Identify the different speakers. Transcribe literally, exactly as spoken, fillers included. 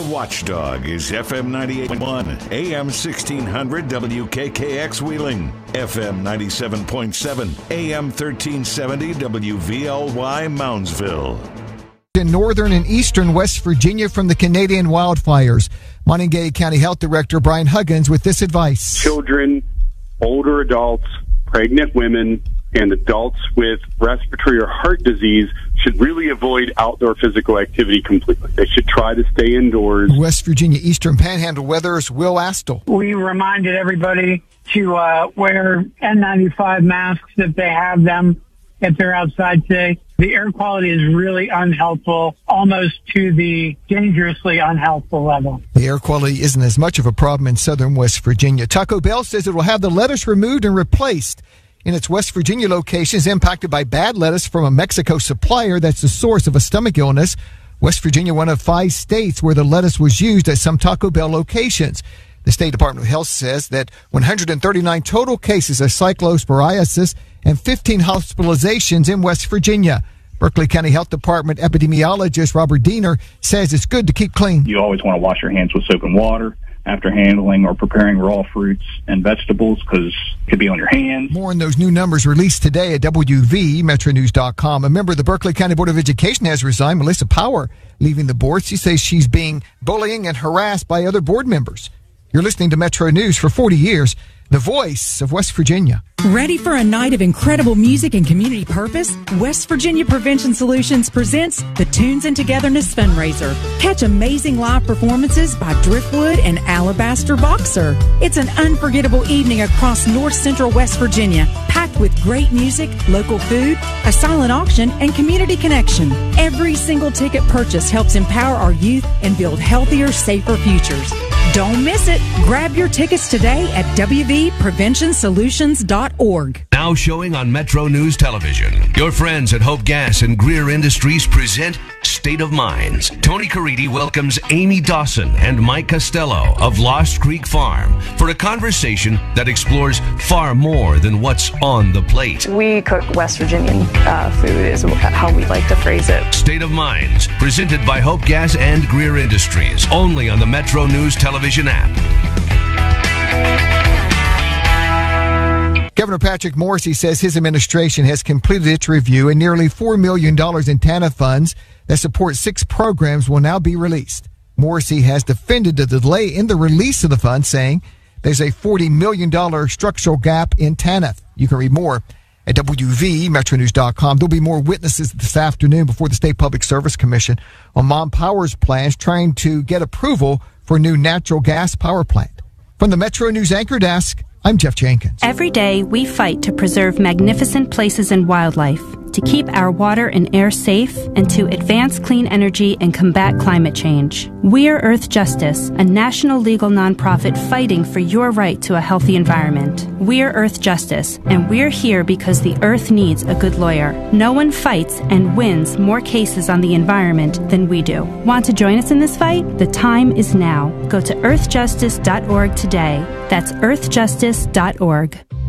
Speaker 1: The Watchdog is F M ninety-eight point one, A M sixteen hundred W K K X Wheeling, F M ninety-seven point seven, A M thirteen seventy W V L Y Moundsville.
Speaker 2: In northern and eastern West Virginia from the Canadian wildfires. Montague County Health Director Brian Huggins with this advice.
Speaker 3: Children, older adults, pregnant women, and adults with respiratory or heart disease should really avoid outdoor physical activity completely. They should try to stay indoors.
Speaker 2: West Virginia Eastern Panhandle Weather's Will Astle.
Speaker 4: We reminded everybody to uh, wear N ninety-five masks if they have them, if they're outside today. The air quality is really unhelpful, almost to the dangerously unhelpful level.
Speaker 2: The air quality isn't as much of a problem in southern West Virginia. Taco Bell says it will have the lettuce removed and replaced in its West Virginia locations impacted by bad lettuce from a Mexico supplier that's the source of a stomach illness. West Virginia, one of five states where the lettuce was used at some Taco Bell locations. The State Department of Health says that one hundred thirty-nine total cases of cyclosporiasis and fifteen hospitalizations in West Virginia. Berkeley County Health Department epidemiologist Robert Diener says it's good to keep clean.
Speaker 5: You always want to wash your hands with soap and water after handling or preparing raw fruits and vegetables because it could be on your hands.
Speaker 2: More on those new numbers released today at W V Metro News dot com. A member of the Berkeley County Board of Education has resigned. Melissa Power leaving the board. She says she's being bullying and harassed by other board members. You're listening to Metro News for forty years, the voice of West Virginia.
Speaker 6: Ready for a night of incredible music and community purpose? West Virginia Prevention Solutions presents the Tunes and Togetherness Fundraiser. Catch amazing live performances by Driftwood and Alabaster Boxer. It's an unforgettable evening across north central West Virginia, packed with great music, local food, a silent auction, and community connection. Every single ticket purchase helps empower our youth and build healthier, safer futures. Don't miss it. Grab your tickets today at W V prevention solutions dot org.
Speaker 7: Now showing on Metro News Television. Your friends at Hope Gas and Greer Industries present State of Minds. Tony Caridi welcomes Amy Dawson and Mike Costello of Lost Creek Farm for a conversation that explores far more than what's on the plate.
Speaker 8: We cook West Virginian uh, food is how we like to phrase it.
Speaker 7: State of Minds, presented by Hope Gas and Greer Industries, only on the Metro News Television app.
Speaker 2: Governor Patrick Morrisey says his administration has completed its review and nearly four million dollars in TANF funds that support six programs will now be released. Morrisey has defended the delay in the release of the funds, saying there's a forty million dollars structural gap in TANF. You can read more at W V Metro News dot com. There'll be more witnesses this afternoon before the State Public Service Commission on Mon Power's plans trying to get approval for a new natural gas power plant. From the Metro News Anchor Desk, I'm Jeff Jenkins.
Speaker 9: Every day, we fight to preserve magnificent places and wildlife, to keep our water and air safe, and to advance clean energy and combat climate change. We're Earth Justice, a national legal nonprofit fighting for your right to a healthy environment. We're Earth Justice, and we're here because the Earth needs a good lawyer. No one fights and wins more cases on the environment than we do. Want to join us in this fight? The time is now. Go to earth justice dot org today. That's earth justice dot org.